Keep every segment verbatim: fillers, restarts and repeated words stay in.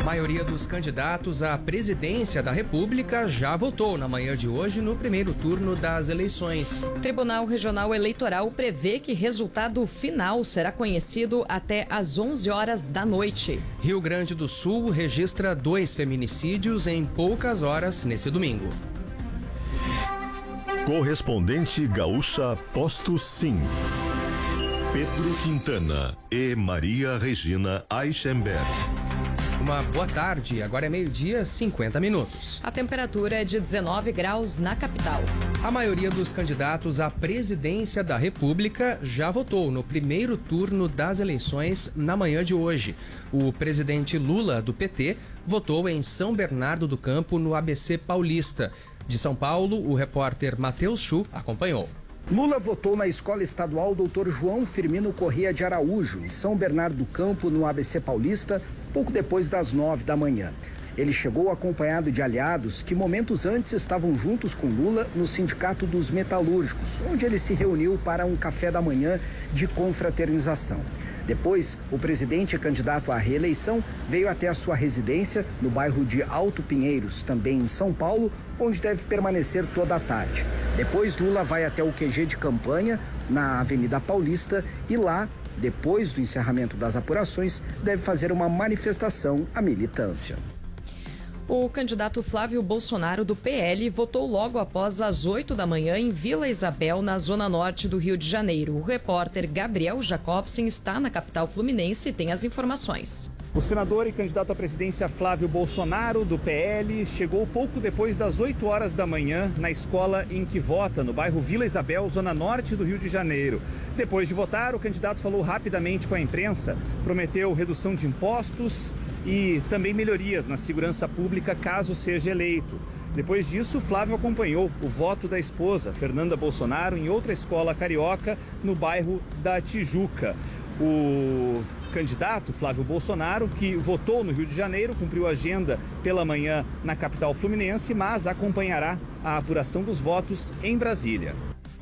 A maioria dos candidatos à presidência da República já votou na manhã de hoje no primeiro turno das eleições. O Tribunal Regional Eleitoral prevê que resultado final será conhecido até às onze horas da noite. Rio Grande do Sul registra dois feminicídios em poucas horas nesse domingo. Correspondente Gaúcha Posto Sim. Pedro Quintana e Maria Regina Eichenberg. Uma boa tarde, agora é meio-dia, cinquenta minutos. A temperatura é de dezenove graus na capital. A maioria dos candidatos à presidência da República já votou no primeiro turno das eleições na manhã de hoje. O presidente Lula, do P T, votou em São Bernardo do Campo, no A B C Paulista. De São Paulo, o repórter Matheus Chu acompanhou. Lula votou na Escola Estadual doutor João Firmino Corrêa de Araújo, em São Bernardo do Campo, no A B C Paulista, pouco depois das nove da manhã. Ele chegou acompanhado de aliados que momentos antes estavam juntos com Lula no Sindicato dos Metalúrgicos, onde ele se reuniu para um café da manhã de confraternização. Depois, o presidente candidato à reeleição veio até a sua residência no bairro de Alto Pinheiros, também em São Paulo, onde deve permanecer toda a tarde. Depois, Lula vai até o Q G de campanha, na Avenida Paulista, e lá, depois do encerramento das apurações, deve fazer uma manifestação à militância. O candidato Flávio Bolsonaro, do P L, votou logo após as oito da manhã em Vila Isabel, na zona norte do Rio de Janeiro. O repórter Gabriel Jacobsen está na capital fluminense e tem as informações. O senador e candidato à presidência Flávio Bolsonaro, do P L, chegou pouco depois das oito horas da manhã na escola em que vota, no bairro Vila Isabel, zona norte do Rio de Janeiro. Depois de votar, o candidato falou rapidamente com a imprensa, prometeu redução de impostos e também melhorias na segurança pública caso seja eleito. Depois disso, Flávio acompanhou o voto da esposa, Fernanda Bolsonaro, em outra escola carioca, no bairro da Tijuca. O candidato Flávio Bolsonaro, que votou no Rio de Janeiro, cumpriu a agenda pela manhã na capital fluminense, mas acompanhará a apuração dos votos em Brasília.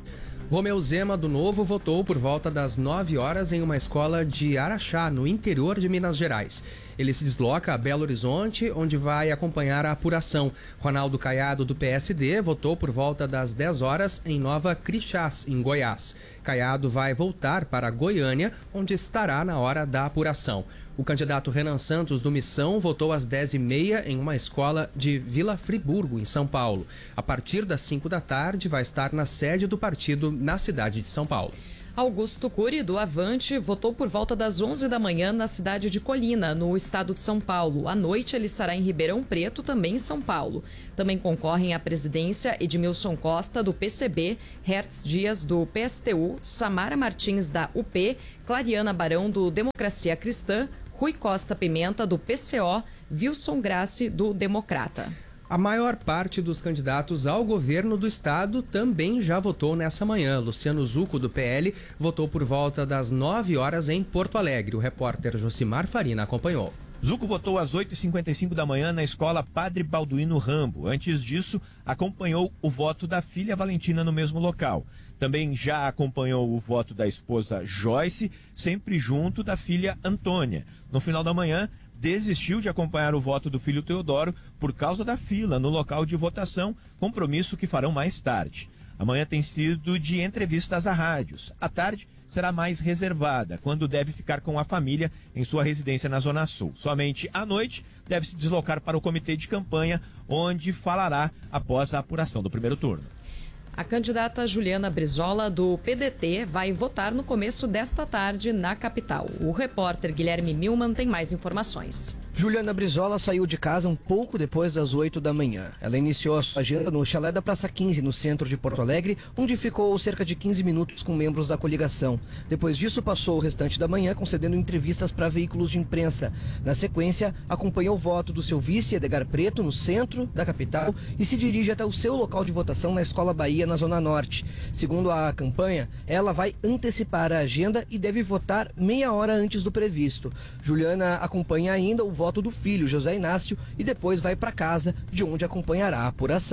Romeu Zema, do Novo, votou por volta das nove horas em uma escola de Araxá, no interior de Minas Gerais. Ele se desloca a Belo Horizonte, onde vai acompanhar a apuração. Ronaldo Caiado, do P S D, votou por volta das dez horas em Nova Crixás, em Goiás. Caiado vai voltar para Goiânia, onde estará na hora da apuração. O candidato Renan Santos, do Missão, votou às dez e meia em uma escola de Vila Friburgo, em São Paulo. A partir das cinco da tarde, vai estar na sede do partido na cidade de São Paulo. Augusto Cury, do Avante, votou por volta das onze da manhã na cidade de Colina, no estado de São Paulo. À noite, ele estará em Ribeirão Preto, também em São Paulo. Também concorrem à presidência Edmilson Costa, do P C B, Hertz Dias, do P S T U, Samara Martins, da U P, Clariana Barão, do Democracia Cristã, Rui Costa Pimenta, do P C O, Wilson Grassi, do Democrata. A maior parte dos candidatos ao governo do estado também já votou nessa manhã. Luciano Zucco, do P L, votou por volta das nove horas em Porto Alegre. O repórter Josimar Farina acompanhou. Zucco votou às oito e cinquenta e cinco da manhã na escola Padre Balduino Rambo. Antes disso, acompanhou o voto da filha Valentina no mesmo local. Também já acompanhou o voto da esposa Joyce, sempre junto da filha Antônia. No final da manhã, desistiu de acompanhar o voto do filho Teodoro por causa da fila no local de votação, compromisso que farão mais tarde. Amanhã tem sido de entrevistas a rádios. À tarde será mais reservada, quando deve ficar com a família em sua residência na Zona Sul. Somente à noite deve se deslocar para o comitê de campanha, onde falará após a apuração do primeiro turno. A candidata Juliana Brizola, do P D T, vai votar no começo desta tarde na capital. O repórter Guilherme Milman tem mais informações. Juliana Brizola saiu de casa um pouco depois das oito da manhã. Ela iniciou a sua agenda no chalé da Praça quinze, no centro de Porto Alegre, onde ficou cerca de quinze minutos com membros da coligação. Depois disso, passou o restante da manhã concedendo entrevistas para veículos de imprensa. Na sequência, acompanhou o voto do seu vice, Edgar Preto, no centro da capital e se dirige até o seu local de votação na Escola Bahia, na Zona Norte. Segundo a campanha, ela vai antecipar a agenda e deve votar meia hora antes do previsto. Juliana acompanha ainda o voto do filho, José Inácio, e depois vai para casa, de onde acompanhará a apuração.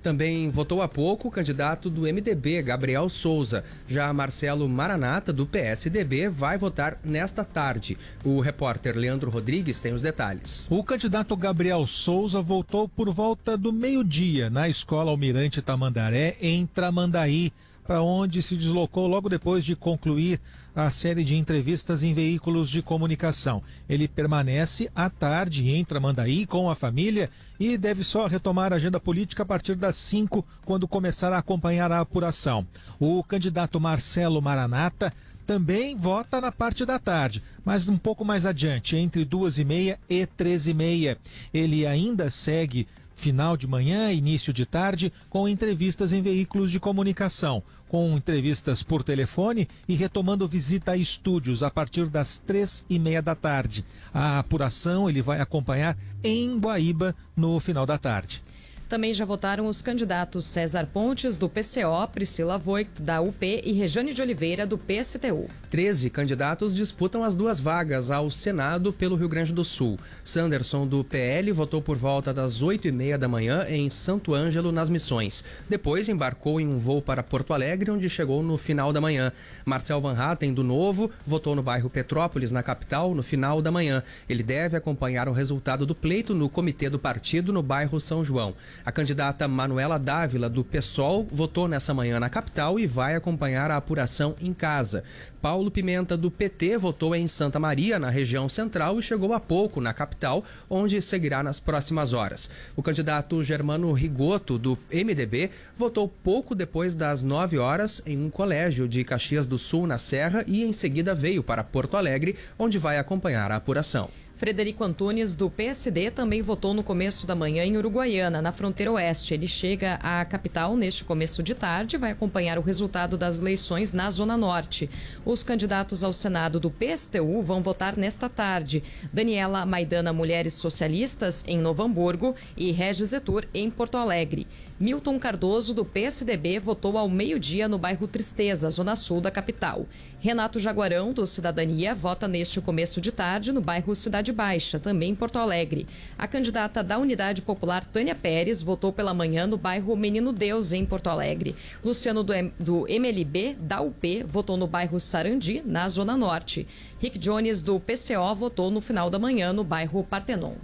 Também votou há pouco o candidato do M D B, Gabriel Souza. Já Marcelo Maranata, do P S D B, vai votar nesta tarde. O repórter Leandro Rodrigues tem os detalhes. O candidato Gabriel Souza votou por volta do meio-dia na Escola Almirante Tamandaré, em Tramandaí, para onde se deslocou logo depois de concluir a série de entrevistas em veículos de comunicação. Ele permanece à tarde em Tramandaí com a família e deve só retomar a agenda política a partir das cinco, quando começar a acompanhar a apuração. O candidato Marcelo Maranata também vota na parte da tarde, mas um pouco mais adiante, entre duas e meia e três e meia. Ele ainda segue final de manhã, início de tarde, com entrevistas em veículos de comunicação, com entrevistas por telefone e retomando visita a estúdios a partir das três e meia da tarde. A apuração ele vai acompanhar em Guaíba no final da tarde. Também já votaram os candidatos César Pontes, do P C O, Priscila Voigt, da U P e Rejane de Oliveira, do P S T U. Treze candidatos disputam as duas vagas ao Senado pelo Rio Grande do Sul. Sanderson, do P L, votou por volta das oito e meia da manhã em Santo Ângelo, nas Missões. Depois embarcou em um voo para Porto Alegre, onde chegou no final da manhã. Marcel Van Hatten, do Novo, votou no bairro Petrópolis, na capital, no final da manhã. Ele deve acompanhar o resultado do pleito no comitê do partido no bairro São João. A candidata Manuela Dávila, do PSOL, votou nessa manhã na capital e vai acompanhar a apuração em casa. Paulo Pimenta, do P T, votou em Santa Maria, na região central, e chegou há pouco na capital, onde seguirá nas próximas horas. O candidato Germano Rigoto, do M D B, votou pouco depois das nove horas em um colégio de Caxias do Sul, na Serra, e em seguida veio para Porto Alegre, onde vai acompanhar a apuração. Frederico Antunes, do P S D, também votou no começo da manhã em Uruguaiana, na fronteira oeste. Ele chega à capital neste começo de tarde e vai acompanhar o resultado das eleições na Zona Norte. Os candidatos ao Senado do P S T U vão votar nesta tarde. Daniela Maidana, Mulheres Socialistas, em Novo Hamburgo, e Regis Zetur, em Porto Alegre. Milton Cardoso, do P S D B, votou ao meio-dia no bairro Tristeza, zona sul da capital. Renato Jaguarão, do Cidadania, vota neste começo de tarde no bairro Cidade Baixa, também em Porto Alegre. A candidata da Unidade Popular, Tânia Pérez, votou pela manhã no bairro Menino Deus, em Porto Alegre. Luciano, do, do M L B, da U P, votou no bairro Sarandi, na zona norte. Rick Jones, do P C O, votou no final da manhã no bairro Partenon.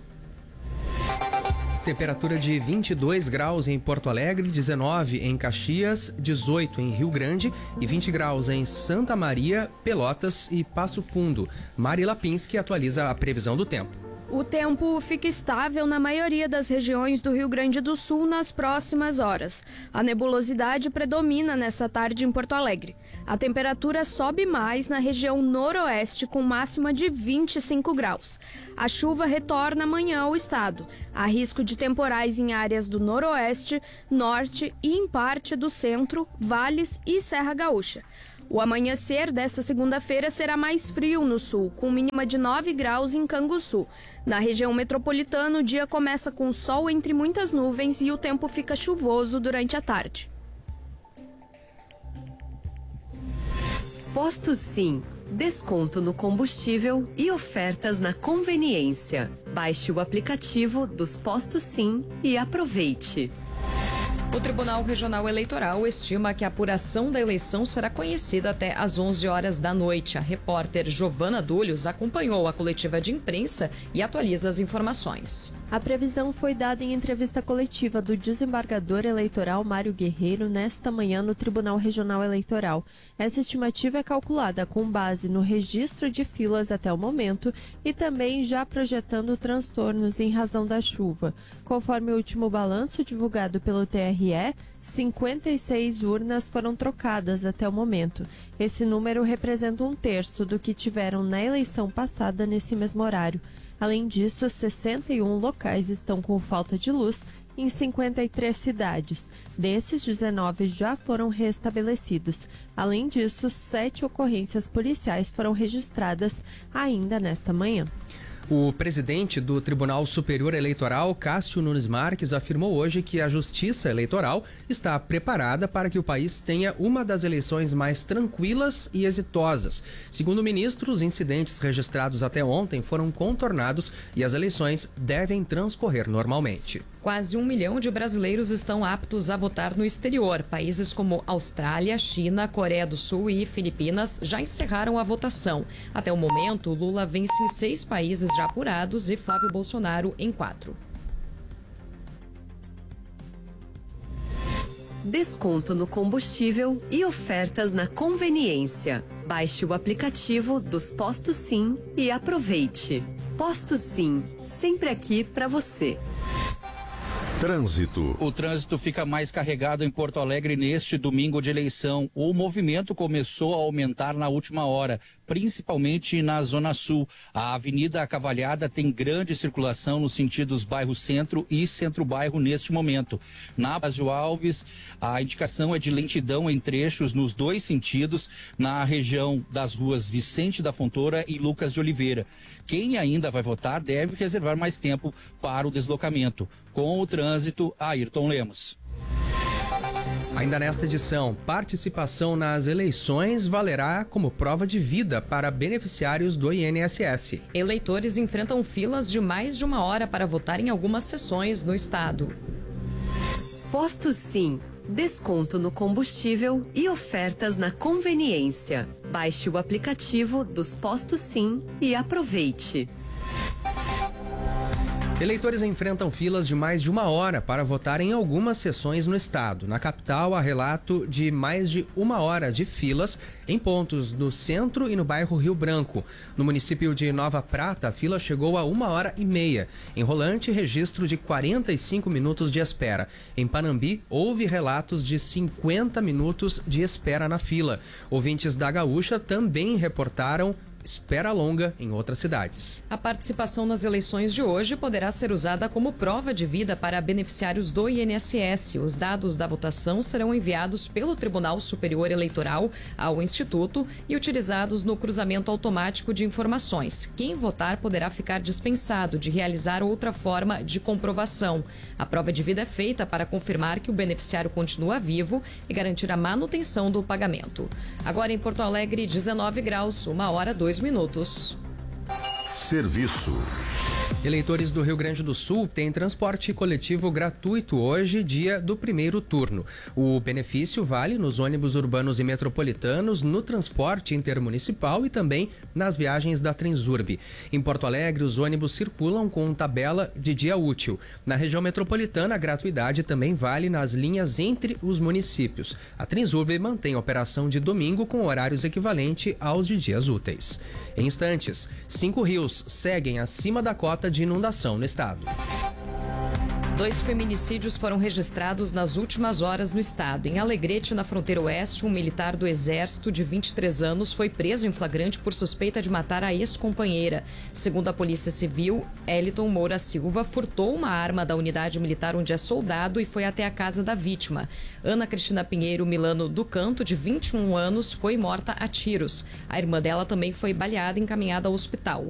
Temperatura de vinte e dois graus em Porto Alegre, dezenove em Caxias, dezoito em Rio Grande e vinte graus em Santa Maria, Pelotas e Passo Fundo. Mari Lapinski atualiza a previsão do tempo. O tempo fica estável na maioria das regiões do Rio Grande do Sul nas próximas horas. A nebulosidade predomina nesta tarde em Porto Alegre. A temperatura sobe mais na região noroeste, com máxima de vinte e cinco graus. A chuva retorna amanhã ao estado. Há risco de temporais em áreas do noroeste, norte e em parte do centro, vales e Serra Gaúcha. O amanhecer desta segunda-feira será mais frio no sul, com mínima de nove graus em Canguçu. Na região metropolitana, o dia começa com sol entre muitas nuvens e o tempo fica chuvoso durante a tarde. Posto Sim. Desconto no combustível e ofertas na conveniência. Baixe o aplicativo dos Postos Sim e aproveite. O Tribunal Regional Eleitoral estima que a apuração da eleição será conhecida até às onze horas da noite. A repórter Giovana Dúlios acompanhou a coletiva de imprensa e atualiza as informações. A previsão foi dada em entrevista coletiva do desembargador eleitoral Mário Guerreiro nesta manhã no Tribunal Regional Eleitoral. Essa estimativa é calculada com base no registro de filas até o momento e também já projetando transtornos em razão da chuva. Conforme o último balanço divulgado pelo T R E, cinquenta e seis urnas foram trocadas até o momento. Esse número representa um terço do que tiveram na eleição passada nesse mesmo horário. Além disso, sessenta e um locais estão com falta de luz em cinquenta e três cidades. Desses, dezenove já foram restabelecidos. Além disso, sete ocorrências policiais foram registradas ainda nesta manhã. O presidente do Tribunal Superior Eleitoral, Cássio Nunes Marques, afirmou hoje que a Justiça Eleitoral está preparada para que o país tenha uma das eleições mais tranquilas e exitosas. Segundo o ministro, os incidentes registrados até ontem foram contornados e as eleições devem transcorrer normalmente. Quase um milhão de brasileiros estão aptos a votar no exterior. Países como Austrália, China, Coreia do Sul e Filipinas já encerraram a votação. Até o momento, Lula vence em seis países já apurados e Flávio Bolsonaro em quatro. Desconto no combustível e ofertas na conveniência. Baixe o aplicativo dos Postos Sim e aproveite. Postos Sim, sempre aqui para você. Trânsito. O trânsito fica mais carregado em Porto Alegre neste domingo de eleição. O movimento começou a aumentar na última hora, principalmente na Zona Sul. A Avenida Cavalhada tem grande circulação nos sentidos bairro Centro e Centro-Bairro neste momento. Na Básio Alves, a indicação é de lentidão em trechos nos dois sentidos, na região das ruas Vicente da Fontoura e Lucas de Oliveira. Quem ainda vai votar deve reservar mais tempo para o deslocamento. Com o trânsito, Ayrton Lemos. Ainda nesta edição, participação nas eleições valerá como prova de vida para beneficiários do I N S S. Eleitores enfrentam filas de mais de uma hora para votar em algumas sessões no estado. Postos Sim, desconto no combustível e ofertas na conveniência. Baixe o aplicativo dos Postos Sim e aproveite. Eleitores enfrentam filas de mais de uma hora para votar em algumas sessões no estado. Na capital, há relato de mais de uma hora de filas em pontos no centro e no bairro Rio Branco. No município de Nova Prata, a fila chegou a uma hora e meia. Em Rolante, registro de quarenta e cinco minutos de espera. Em Panambi, houve relatos de cinquenta minutos de espera na fila. Ouvintes da Gaúcha também reportaram espera longa em outras cidades. A participação nas eleições de hoje poderá ser usada como prova de vida para beneficiários do I N S S. Os dados da votação serão enviados pelo Tribunal Superior Eleitoral ao Instituto e utilizados no cruzamento automático de informações. Quem votar poderá ficar dispensado de realizar outra forma de comprovação. A prova de vida é feita para confirmar que o beneficiário continua vivo e garantir a manutenção do pagamento. Agora em Porto Alegre, dezenove graus, uma hora, dois minutos. Serviço. Eleitores do Rio Grande do Sul têm transporte coletivo gratuito hoje, dia do primeiro turno. O benefício vale nos ônibus urbanos e metropolitanos, no transporte intermunicipal e também nas viagens da Transurb. Em Porto Alegre, os ônibus circulam com tabela de dia útil. Na região metropolitana, a gratuidade também vale nas linhas entre os municípios. A Transurb mantém a operação de domingo com horários equivalentes aos de dias úteis. Em instantes, cinco rios seguem acima da cota de inundação no estado. Dois feminicídios foram registrados nas últimas horas no estado. Em Alegrete, na fronteira oeste, um militar do Exército de vinte e três anos foi preso em flagrante por suspeita de matar a ex-companheira. Segundo a Polícia Civil, Eliton Moura Silva furtou uma arma da unidade militar onde é soldado e foi até a casa da vítima. Ana Cristina Pinheiro Milano do Canto, de vinte e um anos, foi morta a tiros. A irmã dela também foi baleada e encaminhada ao hospital.